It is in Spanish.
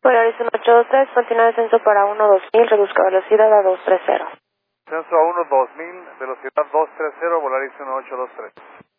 Polaris 1823, continúa descenso para 12000, reduzca velocidad a 230. Descenso a 12000, velocidad 230, Volaris 1823.